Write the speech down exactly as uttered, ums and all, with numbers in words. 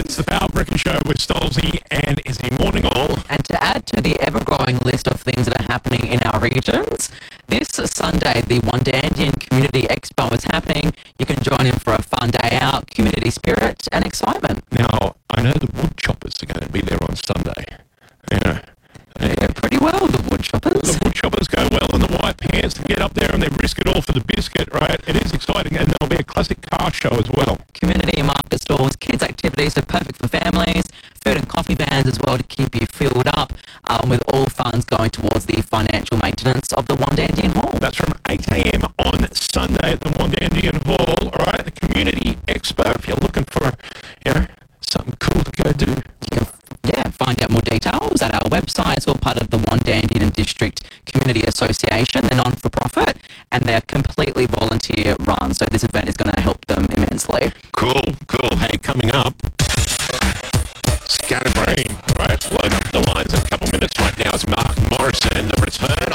It's the Power Breakfast Show with Stolzy and Izzy. Morning all. And to add to the ever-growing list of things that are happening in our regions, this Sunday the Wondandian Community Expo is happening. You can join in for a fun day out, community spirit and excitement. Now, I know the wood choppers are going to be there on Sunday. Yeah. Yeah, pretty well, the wood choppers. The wood choppers go well in the white pants to get up there and they risk it all for the biscuit, right? It is exciting, and there'll be a classic car show as well. Community and market stalls, kids' activities are perfect for families, food and coffee vans as well to keep you filled up, um, with all funds going towards the financial maintenance of the Wondandian Hall. That's from eight a.m. on Sunday at the Wondandian Hall, all right? The Community Expo, if you're looking for, you know, something cool to go do. You can, yeah, find out more details at our website. It's all part of the Wondandian District Community Association. They're non-for-profit and they're completely volunteer run, so this event is going to help them immensely. Cool, cool. Hey, coming up, Scatterbrain. All right, load up the lines in a couple minutes. Right now it's Mark Morrison, the return